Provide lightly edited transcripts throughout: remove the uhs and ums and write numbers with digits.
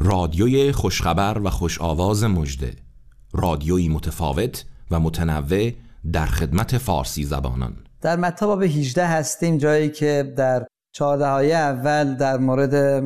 رادیوی خوشخبر و خوش آواز مژده، رادیویی متفاوت و متنوع در خدمت فارسی زبانان. در متی باب 18 هستیم، جایی که در 14 آیه اول در مورد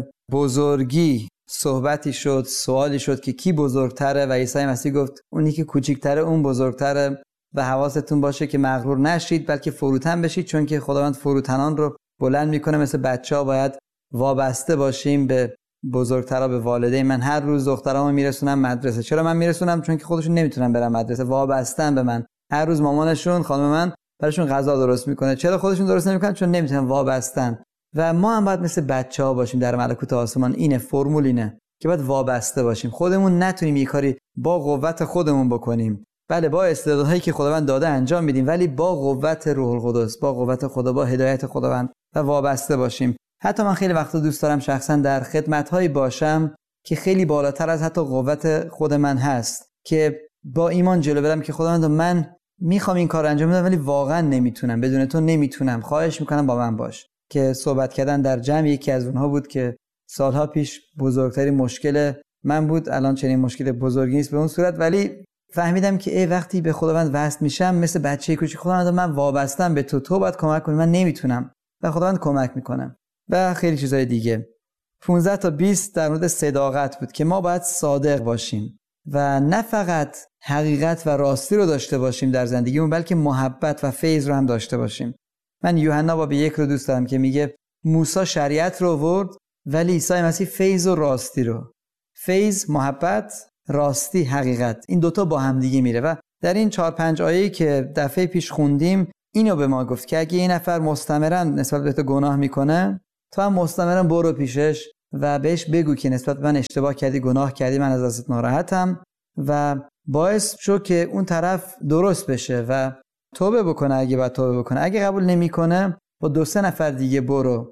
بزرگی صحبتی شد، سوالی شد که کی بزرگتره و عیسی مسیح گفت اونی که کوچیکتره اون بزرگتره و حواستون باشه که مغرور نشید بلکه فروتن بشید، چون که خداوند فروتنان رو بلند میکنه. مثل بچه‌ها باید وابسته باشیم به بزرگترا، به والدین. من هر روز دخترامو میرسونم مدرسه. چرا من میرسونم؟ چون که خودشون نمیتونن برن مدرسه، وابستن به من. هر روز مامانشون، خانم من براشون غذا درست میکنه. چرا خودشون درست نمیکنن؟ چون نمیتونن، وابستن. و ما هم باید مثل بچه‌ها باشیم در ملکوت آسمان. اینه فرمول، اینه که باید وابسته باشیم. خودمون نتونیم یه کاری با قوت خودمون بکنیم. بله، با استعدادهایی که خداوند داده انجام میدیم، ولی با قوت روح القدس، با قوت خدا، با هدایت خداوند و وابسته باشیم. حتی من خیلی وقتا دوست دارم شخصا در خدمت‌هایی باشم که خیلی بالاتر از حتی قوت خود من هست، که با ایمان جلو برم که خداوند من میخوام این کار انجام بدم ولی واقعا نمیتونم، بدون تو نمیتونم، خواهش میکنم با من باش. که صحبت کردن در جمع یکی از اونها بود که سالها پیش بزرگترین مشکل من بود، الان چنین مشکل بزرگی نیست به اون صورت، ولی فهمیدم که وقتی به خداوند وصل میشم مثل بچه کوچیک، خداوند من وابستم به تو، تو باید کمک کنی، من نمیتونم و خداوند کمک میکنه. و خیلی چیزای دیگه. 15 تا 20 در مورد صداقت بود که ما باید صادق باشیم و نه فقط حقیقت و راستی رو داشته باشیم در زندگیمون، بلکه محبت و فیض رو هم داشته باشیم. من یوحنا باب 1 رو دوست دارم که میگه موسی شریعت رو آورد ولی عیسی مسیح فیض و راستی رو. فیض، محبت، راستی، حقیقت، این دوتا با هم دیگه میره. و در این 4-5 آیه‌ای که دفعه پیش خوندیم اینو به ما گفت که اگه یه نفر مستمراً نسبت به تو گناه میکنه، تو هم مستمراً برو پیشش و بهش بگو که نسبت به من اشتباه کردی، گناه کردی، من از ازت ناراحتم، و باعث شو که اون طرف درست بشه و توبه بکنه اگه باید توبه بکنه. اگه قبول نمیکنه با 2-3 نفر دیگه برو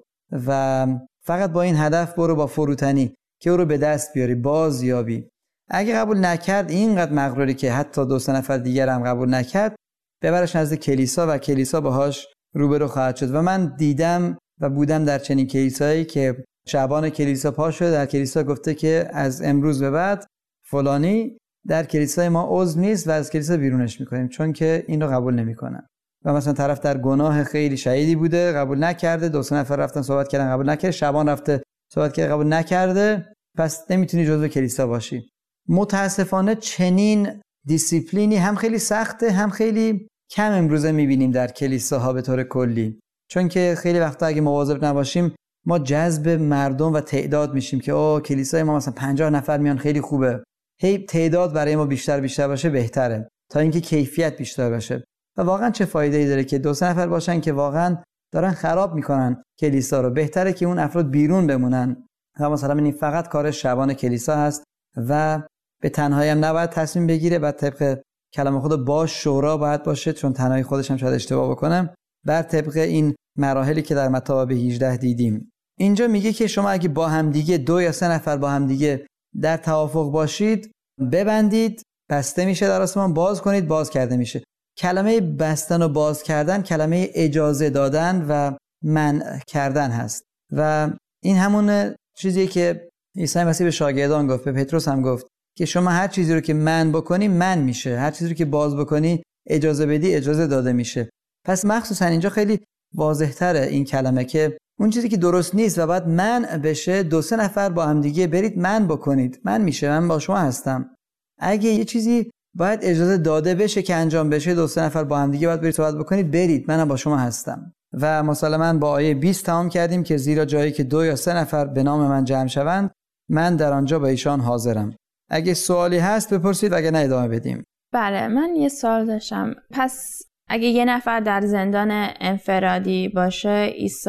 و فقط با این هدف برو، با فروتنی، که او رو به دست بیاری، بازیابی. اگه قبول نکرد، اینقدر مغروری که حتی 2-3 نفر دیگر هم قبول نکرد، ببرش نزد کلیسا و کلیسا باهاش روبرو خواهد شد. و من دیدم و بودم در چنین کلیسایی که شعبان کلیسا پا شده، در کلیسا گفته که از امروز به بعد فلانی در کلیسای ما عضو نیست و از کلیسا بیرونش میکنیم، چون که این رو قبول نمیکنن. و مثلا طرف در گناه خیلی شدیدی بوده، قبول نکرده، 2-3 نفر رفتن صحبت کردن قبول نکرده، شعبان رفته صحبت کرد قبول نکرده، پس نمیتونی جزو کلیسا باشی. متاسفانه چنین دیسیپلینی هم خیلی سخته، هم خیلی کم امروزه میبینیم در کلیساها به طور کلی، چون که خیلی وقتا اگه مواظب نباشیم ما جذب مردم و تعداد میشیم که کلیسای ما مثلا 50 نفر میان، خیلی خوبه. هی تعداد برای ما بیشتر باشه بهتره تا اینکه کیفیت بیشتر باشه. و واقعا چه فایده‌ای داره که 2-3 نفر باشن که واقعا دارن خراب میکنن کلیسا رو؟ بهتره که اون افراد بیرون بمونن. و مثلا این فقط کار شعبان کلیسا هست و به تنهایی هم نباید تصمیم بگیره، بعد طبق کلام خدا با شورا باید باشه، چون تنهایی خودش هم شاید اشتباه بکنه، بر طبق این مراحلی که در متی باب 18 دیدیم. اینجا میگه که شما اگه با هم دیگه 2 یا 3 نفر با هم دیگه در توافق باشید، ببندید، بسته میشه در آسمان، باز کنید، باز کرده میشه. کلمه بستن و باز کردن کلمه اجازه دادن و منع کردن هست و این همون چیزیه که عیسی مسیح به شاگردان گفت، به پتروس هم گفت که شما هر چیزی رو که من بکنی من میشه، هر چیزی رو که باز بکنی، اجازه بدی، اجازه داده میشه. پس مخصوصا اینجا خیلی واضح تره این کلمه که اون چیزی که درست نیست و بعد منع بشه، 2-3 نفر با هم دیگه برید من بکنید، من میشه، من با شما هستم. اگه یه چیزی باید اجازه داده بشه که انجام بشه، 2-3 نفر با هم دیگه باید برید صحبت بکنید، برید، منم با شما هستم. و مسلماً با آیه 20 تمام کردیم که زیرا جایی که 2 یا 3 نفر به نام من جمع شوند، من در آنجا با ایشان حاضرم. اگه سوالی هست بپرسید، اگه نه ادامه بدیم. بله، من یه سوال داشتم. پس اگه یه نفر در زندان انفرادی باشه، عیسی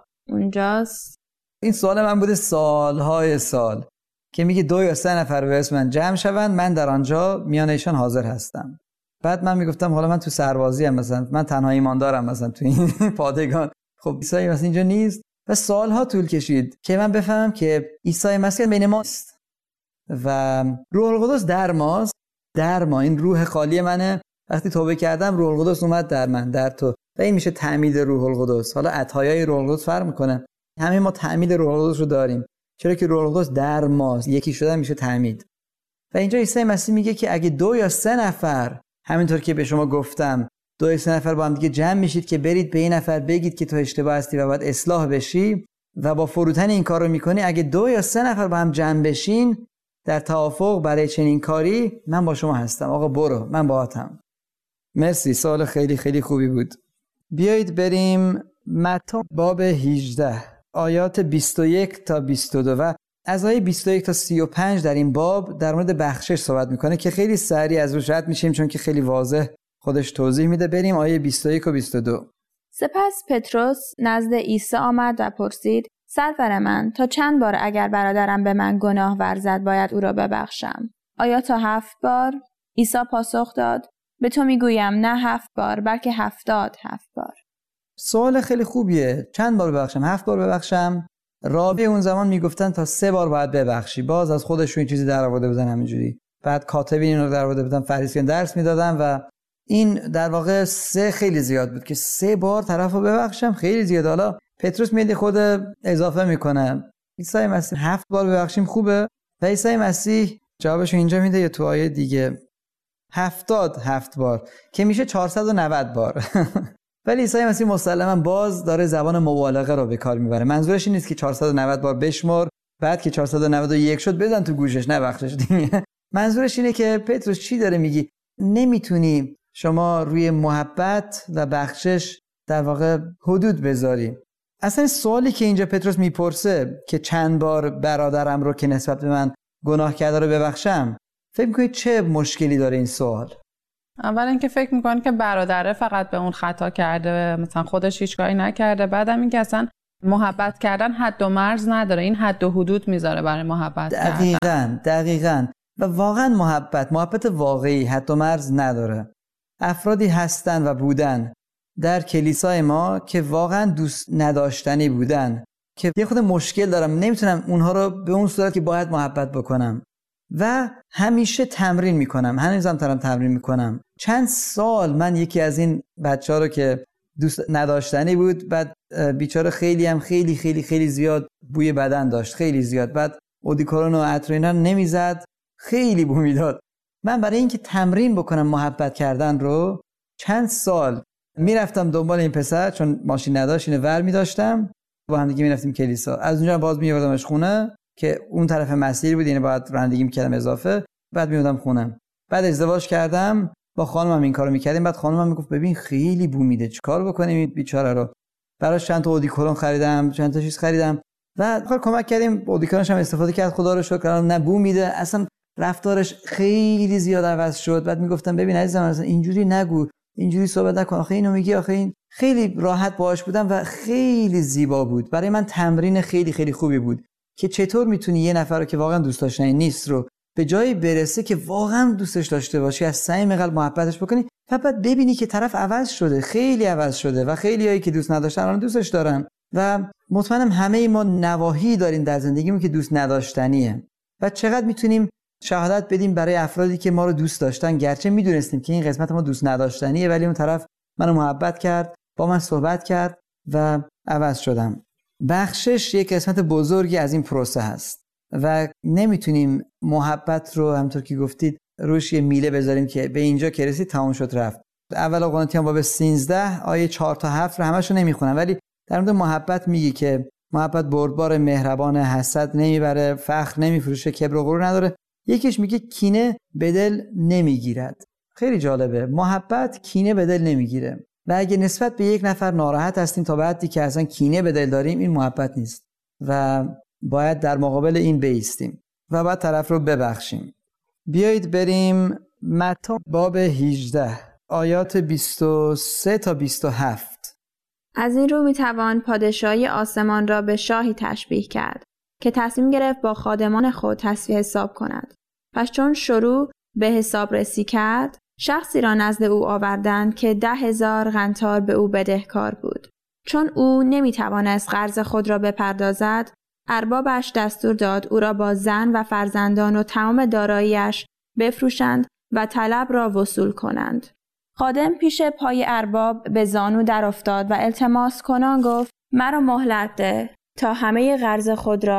اونجاست؟ این سوال من بوده سالهای سال که میگه 2 یا 3 نفر به اسم من جمع شوند، من در آنجا میان ایشان حاضر هستم. بعد من میگفتم حالا من تو سربازی ام، مثلا من تنها ایماندارم مثلا تو این پادگان، خب عیسی مثلا اینجا نیست. و سالها طول کشید که من بفهمم که عیسی مسیح بین ماست و روح القدس در ماست، در ما. این روح خالی منه، وقتی توبه کردم روح القدس اومد در من، در تو، و این میشه تعمید روح القدس. حالا عطایای روح القدس فرق میکنه، همه ما تعمید روح القدس رو داریم. چرا که روح القدس در ماست، یکی شدن میشه تعمید. و اینجا عیسی مسیح میگه که اگه 2 یا 3 نفر، همینطور که به شما گفتم 2 یا 3 نفر با هم دیگه جمع میشید که برید به این نفر بگید که تو اشتباه هستی و باید اصلاح بشی و با فروتن این کار رو میکنی، اگه 2 یا 3 نفر با هم جمع بشین در توافق برای چنین کاری، من با شما هستم. آقا برو، من باهاتم. مرسی، سوال خیلی خیلی خوبی بود. بیایید بریم متی باب 18 آیات 21 تا 22 و از آیه 21 تا 35 در این باب در مورد بخشش صحبت میکنه که خیلی سریع از روش رد میشیم چون که خیلی واضح خودش توضیح میده. بریم آیه 21 و 22. سپس پتروس نزد عیسی آمد و پرسید: سرور من، تا چند بار اگر برادرم به من گناه ورزد باید او را ببخشم؟ آیا تا 7 بار؟ عیسی پاسخ داد: به تو میگویم نه 7 بار بلکه 77 بار. سوال خیلی خوبیه. چند بار ببخشم؟ 7 بار ببخشم؟ رابعه اون زمان میگفتن تا 3 بار باید ببخشی. باز از خودشون چیزی در آورده بودن همینجوری. بعد کاتبین اینو در آورده بودن، فریسیان درس میدادن و این در واقع 3 خیلی زیاد بود که 3 بار طرفو ببخشم، خیلی زیاد. حالا پتروس میاد خود اضافه میکنه. عیسی مسیح 7 بار ببخشیم خوبه؟ و عیسی مسیح جوابشو اینجا میده یا تو آیه دیگه 77 بار که میشه 490 بار. ولی عیسی مسیح مسلماً باز داره زبان مبالغه رو به کار میبره. منظورش این نیست که 490 بار بشمر بعد که 491 شد بزن تو گوشش نبخشش دیگه. منظورش اینه که پتروس چی داره میگی؟ نمیتونی شما روی محبت و بخشش در واقع حدود بذاری. اصلا سوالی که اینجا پتروس میپرسه که چند بار برادرم رو که نسبت به من گناه کرده رو ببخشم، فکر میکنید چه مشکلی داره این سوال؟ اول اینکه فکر میکنه که برادره فقط به اون خطا کرده، مثلا خودش هیچ کاری نکرده. بعدم اینکه اصلا محبت کردن حد و مرز نداره، این حد و حدود میذاره برای محبت کردن. دقیقاً. و واقعا محبت واقعی حد و مرز نداره. افرادی هستن و بودن در کلیسای ما که واقعا دوست نداشتنی بودن که یه خود مشکل دارم، نمیتونم اونها رو به اون صورت که باید محبت بکنم و همیشه تمرین میکنم. هنوزم تمرین میکنم. چند سال من یکی از این بچه‌ها رو که دوست نداشتنی بود، بعد بیچاره خیلی زیاد بوی بدن داشت، خیلی زیاد، بعد اودیکورون و عطر اینا نمیزد، خیلی بو میداد. من برای اینکه تمرین بکنم محبت کردن رو چند سال میرفتم دنبال این پسر، چون ماشین نداشت، اینو ور میداشتم، با هم دیگه میرفتیم کلیسا، از اونجا باز میوردمش خونه که اون طرف مسیر بود، یعنی باید رانندگی میکردم اضافه، بعد میوردم خونم. بعد ازدواج کردم، با خانمم این کارو میکردیم. بعد خانمم میگفت ببین خیلی بو میده، چیکار بکنیم این بیچاره رو؟ براش چند تا اودیکورون خریدم، چند تا چیز خریدم و کمک کردیم. اودیکورونش هم استفاده کرد، خدا رو شکر، نه بو میده. اصلا رفتارش خیلی زیاد عوض شد. بعد میگفتم ببین عزیزم اصلا اینجوری نگو، اینجوری صحبت نکن، آخه اینو میگی، آخه این. خیلی راحت باهاش بودم و خیلی زیبا بود. برای من تمرین خیلی خوبی بود که چطور میتونی یه نفر رو که واقعا دوست داشتنی نیست رو به جایی برسه که واقعا دوستش داشته باشی، از صمیم قلب محبتش بکنی، بعد ببینی که طرف عوض شده، خیلی عوض شده و خیلیایی که دوست نداشتن الان دوستش دارن. و مطمئنم همه ما نواحی داریم در زندگیمون که دوست نداشتنیه و چقدر میتونیم شهادت بدیم برای افرادی که ما رو دوست داشتن، گرچه میدونستیم که این قسمت ما دوست نداشتنیه، ولی اون طرف منو محبت کرد، با من صحبت کرد و عوض شدم. بخشش یک قسمت بزرگی از این پروسه هست و نمیتونیم محبت رو همونطور که گفتید روش یه میله بذاریم که به اینجا که رسید تمام شد رفت. اول قرنتیان باب 13 آیه 4 تا 7 رو همشو نمیخونم، ولی در مورد محبت میگه که محبت بردبار، مهربان، حسد نمیبره، فخر نمیفروشه، کبر و غرور نداره. یکیش میگه کینه به دل نمیگیرد. خیلی جالبه، محبت کینه به دل نمیگیره. و اگه نسبت به یک نفر ناراحت هستیم تا بعدی که اصلا کینه به دل داریم، این محبت نیست و باید در مقابل این بایستیم و بعد طرف رو ببخشیم. بیایید بریم متی باب 18 آیات 23 تا 27. از این رو میتوان پادشاهی آسمان را به شاهی تشبیه کرد که تصمیم گرفت با خادمان خود تصفیه حساب کند. پس چون شروع به حساب رسی کرد، شخصی را نزد او آوردند که 10,000 قنطار به او بدهکار بود. چون او نمیتوانست قرض خود را بپردازد، اربابش دستور داد او را با زن و فرزندان و تمام دارایی‌اش بفروشند و طلب را وصول کنند. خادم پیش پای ارباب به زانو در افتاد و التماس کنان گفت مرا مهلت ده تا همه قرض خود را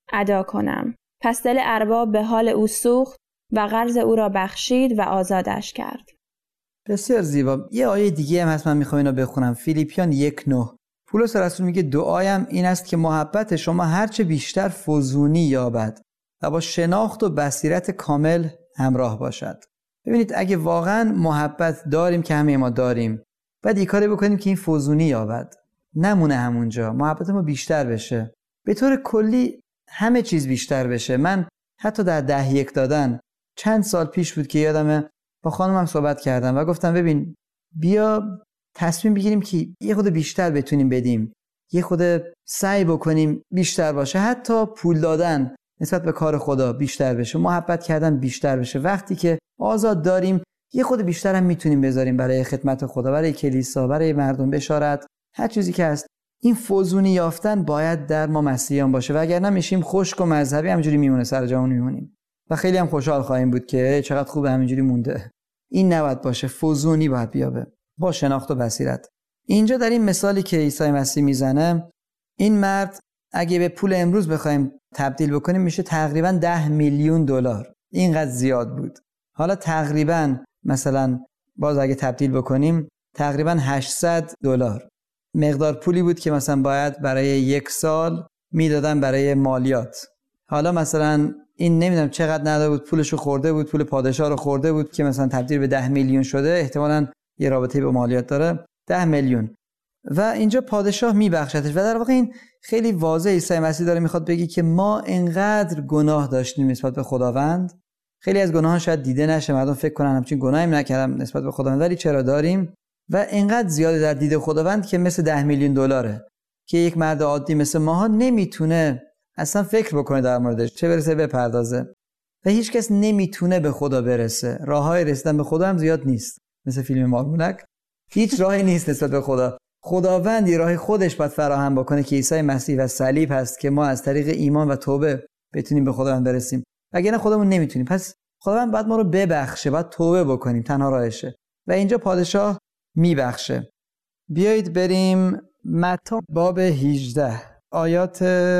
ادا کنم. پس دل ارباب به حال او سوخت و قرض او را بخشید و آزادش کرد. بسیار زیبا. یه آیه دیگه هم هست، من میخوام اینو بخونم. فیلیپیان 1:9. پولس رسول میگه دعایم این است که محبت شما هرچه بیشتر فزونی یابد و با شناخت و بصیرت کامل همراه باشد. ببینید اگه واقعا محبت داریم که همه ما داریم، بعد یه کاری بکنیم که این فزونی یابد، نمونه همونجا، محبت ما بیشتر بشه، به طور کلی همه چیز بیشتر بشه. من حتی در 10-1 دادن چند سال پیش بود که یادمه با خانمم صحبت کردم و گفتم ببین بیا تصمیم بگیریم که یه خود بیشتر بتونیم بدیم، یه خود سعی بکنیم بیشتر باشه، حتی پول دادن نسبت به کار خدا بیشتر بشه، محبت کردن بیشتر بشه. وقتی که آزاد داریم یه خود بیشتر هم میتونیم بذاریم برای خدمت خدا، برای کلیسا، برای مردم، بشارت، هر چیزی که هست. این فزونی یافتن باید در ما مسیحیان باشه، وگرنه میشیم خشک و مذهبی، همینجوری میمونه، سر جامون میمونیم و خیلی هم خوشحال خواهیم بود که چقدر خوب همینجوری مونده. این نباید باشه، فزونی باید بیابه با شناخت و بصیرت. اینجا در این مثالی که عیسی مسیح میزنه، این مرد اگه به پول امروز بخوایم تبدیل بکنیم میشه تقریبا 10 میلیون دلار. اینقدر زیاد بود. حالا تقریبا مثلا باز اگه تبدیل بکنیم تقریبا 800 دلار مقدار پولی بود که مثلا باید برای 1 سال میدادن برای مالیات. حالا مثلا این نمیدونم چقدر نداده بود، پولشو خورده بود، پول پادشاه رو خورده بود که مثلا تبدیل به 10 میلیون شده، احتمالاً یه رابطه با مالیات داره. 10 میلیون و اینجا پادشاه میبخشتش. و در واقع این خیلی واضح عیسی مسیح داره میخواد بگی که ما انقدر گناه داشتیم نسبت به خداوند، خیلی از گناهان شاید دیده نشه، مردم فکر کنن همچین گناهی نکردم نسبت به خداوند، ولی چرا داریم و انقدر زیاده در دید خداوند که مثل 10 میلیون دلاره که یک مرد عادی مثل ماها نمیتونه اصلا فکر بکنه در موردش، چه برسه بپردازه. و هیچ کس نمیتونه به خدا برسه. راههای رسیدن به خدا هم زیاد نیست، مثل فیلم مارمولک هیچ راهی نیست نسبت به خدا. خداوند یه راه خودش باید فراهم بکنه که عیسی مسیح و صلیب هست که ما از طریق ایمان و توبه بتونیم به خداوند برسیم. اگه نه خودمون نمیتونیم. پس خداوند باید ما رو ببخشه، باید توبه بکنیم، تنها راهشه. و اینجا پادشاه میبخشه. بیایید بریم متی باب 18 آیات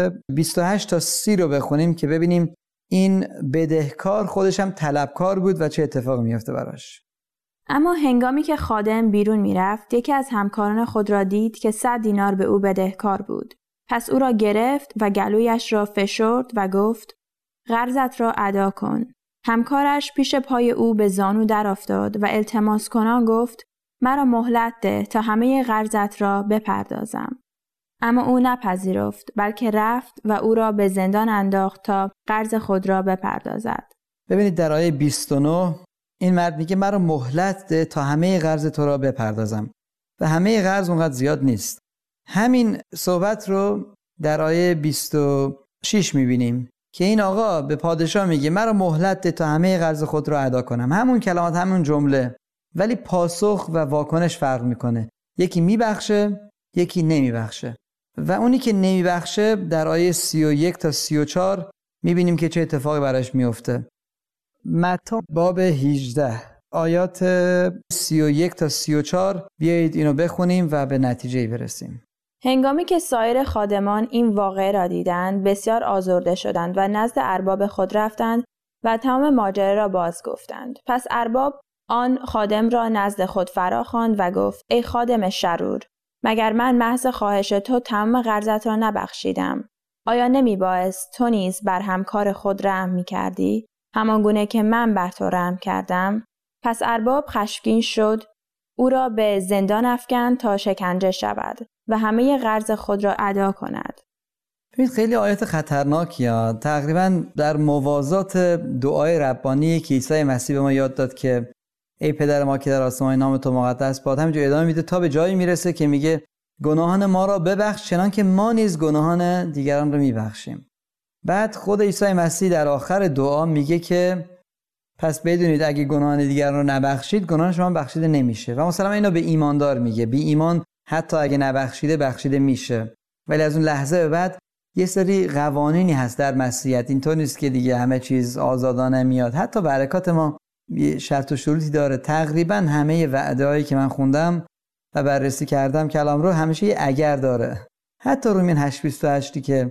28 تا 30 رو بخونیم که ببینیم این بدهکار خودش هم طلبکار بود و چه اتفاقی میفته براش. اما هنگامی که خادم بیرون میرفت، یکی از همکاران خود را دید که 100 دینار به او بدهکار بود. پس او را گرفت و گلویش را فشرد و گفت قرضت را ادا کن. همکارش پیش پای او به زانو در افتاد و التماس کنان گفت مرا مهلت ده تا همه قرضت را بپردازم. اما او نپذیرفت، بلکه رفت و او را به زندان انداخت تا قرض خود را بپردازد. ببینید در آیه 29 این مرد میگه مرا مهلت ده تا همه قرض تو را بپردازم و همه قرض اونقدر زیاد نیست. همین صحبت رو در آیه 26 میبینیم که این آقا به پادشاه میگه مرا مهلت ده تا همه قرض خود را ادا کنم. همون کلمات، همون جمله، ولی پاسخ و واکنش فرق میکنه. یکی میبخشه، یکی نمیبخشه. و اونی که نمیبخشه در آیه 31 تا 34 میبینیم که چه اتفاقی براش میفته. متی باب 18 آیات 31 تا 34 بیایید اینو بخونیم و به نتیجه برسیم. هنگامی که سایر خادمان این واقعه را دیدند، بسیار آزرده شدند و نزد ارباب خود رفتند و تمام ماجرا را باز گفتند. پس ارباب آن خادم را نزد خود فراخواند و گفت ای خادم شرور، مگر من محض خواهش تو تمام قرضت را نبخشیدم؟ آیا نمی بایست تو نیز بر همکار خود رحم می کردی؟ همان گونه که من بر تو رحم کردم؟ پس ارباب خشمگین شد، او را به زندان افکند تا شکنجه شود و همه قرض خود را ادا کند. ببین خیلی آیات خطرناکیه، تقریبا در موازات دعای ربانی که عیسی مسیح به ما یاد داد که ای پدر ما که در آسمان نام تو مقدس باد، همینجور ادامه میده تا به جایی میرسه که میگه گناهان ما را ببخش چنان که ما نیز گناهان دیگران را میبخشیم. بعد خود عیسی مسیح در آخر دعا میگه که پس بدونید اگه گناهان دیگران رو نبخشید گناهان شما بخشیده نمیشه. و مثلا اینو به ایماندار میگه، بی ایمان حتی اگه نبخشیده بخشیده میشه. ولی از اون لحظه به بعد یه سری قوانینی هست در مسیحیت، اینطور نیست که دیگه همه چیز آزادانه میاد. حتی برکات ما شرط و شروطی داره. تقریبا همه وعده‌هایی که من خوندم و بررسی کردم کلام رو همیشه یه اگر داره. حتی رومین 8:28 که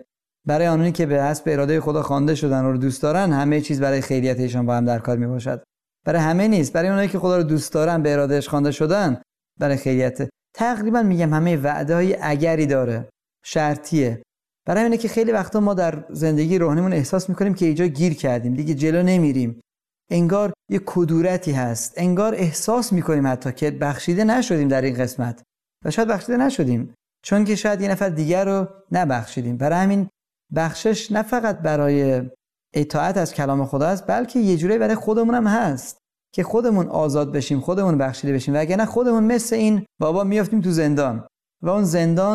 برای آنانی که به حسب اراده خدا خوانده شدن و رو دوست دارن همه چیز برای خیریت ایشان با هم در کار میباشد. برای همه نیست، برای اونایی که خدا رو دوست دارن به ارادهش خوانده شدن برای خیریت. تقریبا میگم همه وعده‌های اگری داره، شرطیه. برای اینه که خیلی وقتا ما در زندگی روحانیمون احساس میکنیم که اینجا گیر کردیم، دیگه جلو نمیریم، انگار یه کدورتی هست، انگار احساس میکنیم حتی که بخشیده نشدیم در این قسمت و شاید بخشیده نشدیم چون که شاید یه نفر دیگر رو نبخشیدیم. برای همین بخشش نه فقط برای اطاعت از کلام خدا است، بلکه یه جوری برای خودمون هم هست که خودمون آزاد بشیم، خودمون بخشیده بشیم، وگرنه خودمون مثل این بابا میافتیم تو زندان و اون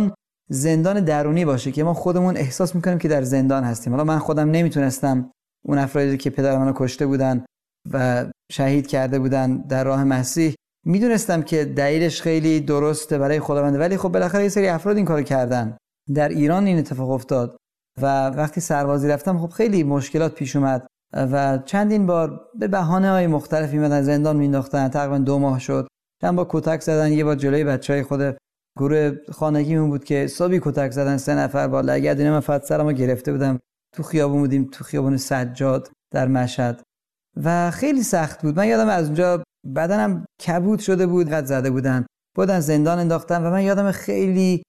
زندان درونی باشه که ما خودمون احساس میکنیم که در زندان هستیم. حالا من خودم نمیتونستم اون افرادی که پدر منو کشته بودن و شهید کرده بودن در راه مسیح، میدونستم که دلیلش خیلی درسته برای خداونده، ولی خب بالاخره یه سری افراد این کارو کردن. در ایران این اتفاق افتاد و وقتی سربازی رفتم خب خیلی مشکلات پیش اومد و چندین بار به بهانه‌های مختلفی میادن زندان مینداختن. تقریبا 2 ماه شد، چند بار کتک زدن. یه بار جلوی بچهای خود گروه خانگیمون بود که صبحی کتک زدن 3 نفر با لگد. اینا من فقط سرمو گرفته بودم. تو خیابون بودیم، تو خیابون سجاد در مشهد و خیلی سخت بود. من یادم از اونجا بدنم کبود شده بود، قد زده بودن زندان انداختن و من یادم خیلی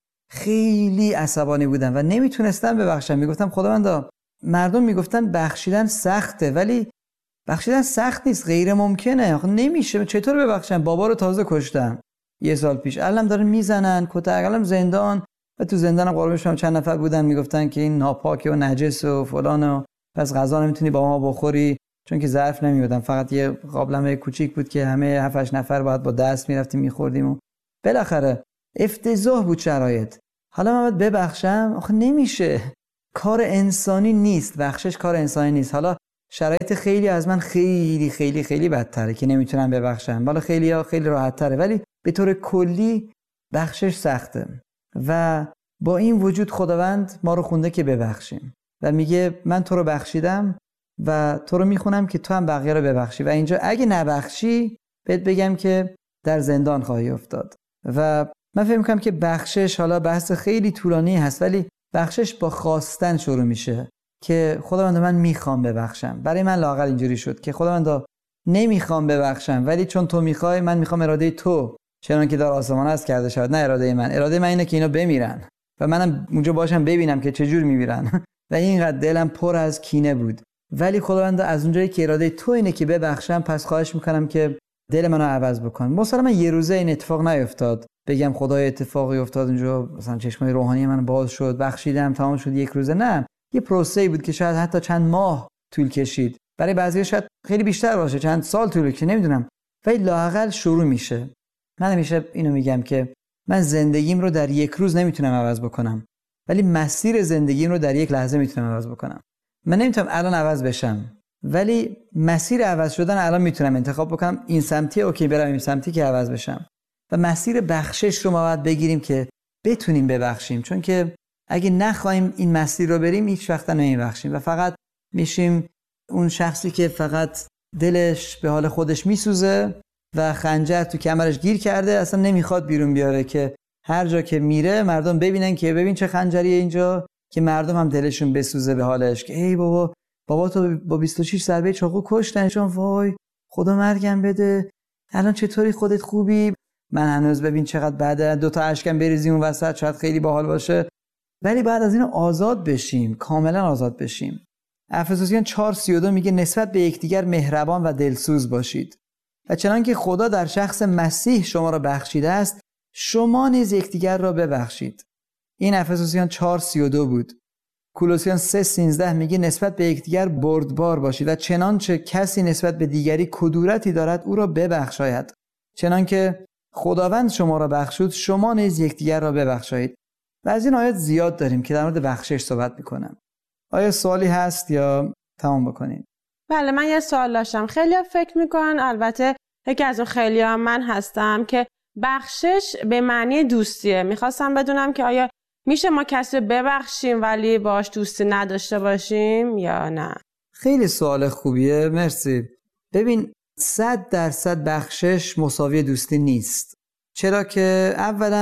خیلی عصبانی بودم و نمیتونستم ببخشم. میگفتم خداوندا، مردم میگفتن بخشیدن سخته، ولی بخشیدن سخت نیست، غیر ممکنه، آخه نمیشه. چطور ببخشم؟ بابا رو تازه کشتم 1 سال پیش، الان دارن میزنن کتک، الان زندان و تو زندانم قربونشم چند نفر بودن میگفتن که این ناپاکه و نجس و فلان و پس غذا نمیتونی با ما بخوری، چون که ظرف نمیودن، فقط یه قابلمه کوچیک بود که همه 7-8 نفر باید با دست میرفتیم میخوردیم و بالاخره افتضاح بود شرایط. حالا من باید ببخشم؟ آخه نمیشه، کار انسانی نیست، بخشش کار انسانی نیست. حالا شرایط خیلی از من خیلی خیلی خیلی بدتره که نمیتونم ببخشم، حالا خیلی‌ها خیلی راحت تره، ولی به طور کلی بخشش سخته. و با این وجود خداوند ما رو خونده که ببخشیم و میگه من تو رو بخشیدم و تو رو میخونم که تو هم بقیه رو ببخشی و اینجا اگه نبخشی بهت بگم که در زندان خواهی افتاد. و من فکر میکنم که بخشش، حالا بحث خیلی طولانی هست، ولی بخشش با خواستن شروع میشه که خداوند من میخوام ببخشم. برای من لااقل اینجوری شد که خداوند نمیخوام ببخشم، ولی چون تو میخوای من میخوام اراده تو چنان که در آسمان است کرده شود، نه اراده من. اراده من اینه که اینا بمیرن و منم اونجا باشم ببینم که چجور میمیرن و اینقدر دلم پر از کینه بود. ولی خداوند از اونجایی که اراده تو اینه که ببخشم، پس خواهش میکنم که دل منو عوض بکن. مسلما یه روزه این اتفاق نیفتاد بگم خدای اتفاقی افتاد اونجا مثلا چشمای روحانی من باز شد، بخشیدم، تمام شد یک روزه. نه، یه پروسه‌ای بود که شاید حتی چند ماه طول کشید، برای بعضی‌ها شاید خیلی بیشتر باشه، چند سال طول کشید، نمیدونم، ولی لااقل شروع میشه. من همیشه اینو میگم که من زندگیم رو در یک روز نمیتونم عوض بکنم، ولی مسیر زندگیم رو در یک لحظه میتونم عوض بکنم. من نمیتونم الان عوض بشم، ولی مسیر عوض شدن الان میتونم انتخاب بکنم. این سمتی اوکی برم، این سمتی که عوض بشم. و مسیر بخشش رو ما باید بگیریم که بتونیم ببخشیم، چون که اگه نخوایم این مسیر رو بریم هیچ وقت نمیبخشیم و فقط میشیم اون شخصی که فقط دلش به حال خودش میسوزه و خنجر تو کمرش گیر کرده، اصلا نمیخواد بیرون بیاره که هر جا که میره مردم ببینن که ببین چه خنجریه اینجا، که مردم هم دلشون بسوزه به حالش که ای بابا تو با 26 ضربه چاقو کشتنشون، وای خدا مرگم بده، الان چطوری خودت خوبی؟ من هنوز ببین چقدر بعد 2 تا اشکم بریزیم اون وسط شاید خیلی باحال باشه. ولی بعد از این آزاد بشیم، کاملا آزاد بشیم. افسوسیان 4:32 میگه نسبت به یکدیگر مهربان و دلسوز باشید و چنانکه خدا در شخص مسیح شما را بخشیده است شما نیز یکدیگر را ببخشید. این افسوسیان 4:32 بود. کولوسیان 3:13 میگه نسبت به یکدیگر بردبار باشید و چنانچه کسی نسبت به دیگری کدورتی دارد او را ببخشاید، چنانکه خداوند شما را بخشود شما نیز یکدیگر را ببخشید. و از این آیات زیاد داریم که در مورد بخشش صحبت میکنم. آیا سوالی هست یا تمام بکنیم؟ بله، من یه سوال داشتم. خیلی‌ها فکر میکنن، البته یکی از اون خیلی‌ها من هستم، که بخشش به معنی دوستیه. میخواستم بدونم که آیا میشه ما کسی ببخشیم ولی باش دوستی نداشته باشیم یا نه؟ خیلی سوال خوبیه، مرسی. ببین 100% بخشش مساوی دوستی نیست، چرا که اولا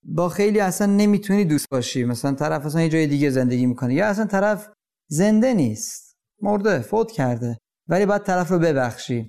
با خیلی اصلا نمیتونی دوست باشی، مثلا طرف اصلا یه جای دیگه زندگی میکنه یا اصلا طرف زنده نیست، مرده، فوت کرده، ولی باید طرف رو ببخشی.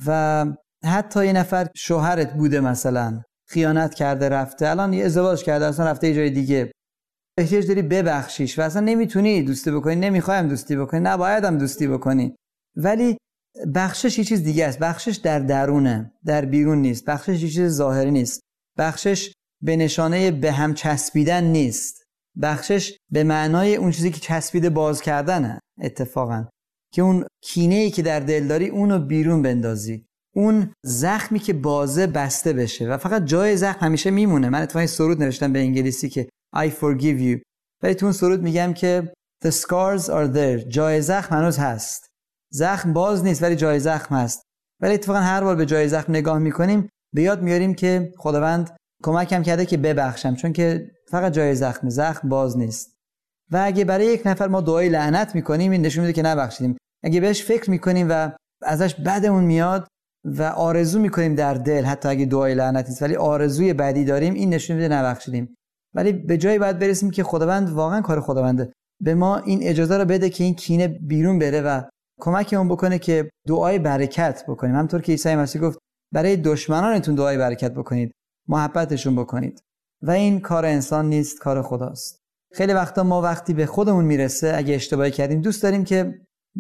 و حتی یه نفر شوهرت بوده مثلا خیانت کرده رفته، الان یه ازدواج کرده اصلا رفته یه جای دیگه، احتیاج داری ببخشیش و اصلا نمیتونی دوستی بکنی، نمیخوایم دوستی بکنی، نباید هم دوستی بکنی. ولی بخشش یه چیز دیگه است. بخشش در درونه، در بیرون نیست. بخشش یه چیز ظاهری نیست. بخشش به نشانه به هم چسبیدن نیست. بخشش به معنای اون چیزی که چسبیده باز کردنه، اتفاقا که اون کینه‌ای که در دل داری اونو بیرون بندازی، اون زخمی که بازه بسته بشه و فقط جای زخم همیشه میمونه. من اتفاقا سرود نوشتم به انگلیسی که I forgive you، ولی تو اون سرود میگم که the scars are there، جای زخم هنوز هست، زخم باز نیست ولی جای زخم هست. ولی اتفاقا هر بار به جای زخم نگاه میکنیم به یاد میاریم که خداوند کمکم کرده که ببخشم، چون که فقط جای زخم باز نیست. و اگه برای یک نفر ما دعای لعنت میکنیم این نشون میده که نبخشیدیم. اگه بهش فکر میکنیم و ازش بدمون میاد و آرزو میکنیم در دل، حتی اگه دعای لعنت نیست ولی آرزوی بدی داریم، این نشون میده نبخشیدیم. ولی به جایی باید برسیم که خداوند، واقعا کار خداونده، به ما این اجازه رو بده که این کینه بیرون بره و کمکمون بکنه که دعای برکت بکنیم. همونطور که عیسی مسیح گفت برای دشمنانتون دعای برکت بکنید، محبتشون بکنید. و این کار انسان نیست، کار خداست. خیلی وقتا ما وقتی به خودمون میرسه اگه اشتباهی کردیم دوست داریم که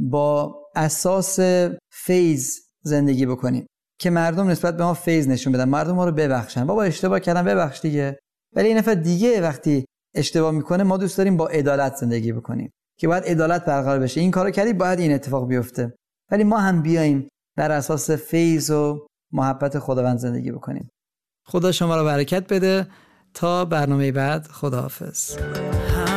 با اساس فیض زندگی بکنیم، که مردم نسبت به ما فیض نشون بدن، مردم ما رو ببخشن. بابا اشتباه کردم ببخش دیگه. ولی این نفر دیگه وقتی اشتباه میکنه ما دوست داریم با عدالت زندگی بکنیم، که باید عدالت برقرار بشه. این کارو کردی باید این اتفاق بیفته. ولی ما هم بیایم بر اساس فیض و محبت خداوند زندگی بکنیم. خدا شما رو برکت بده. تا برنامه بعد، خداحافظ.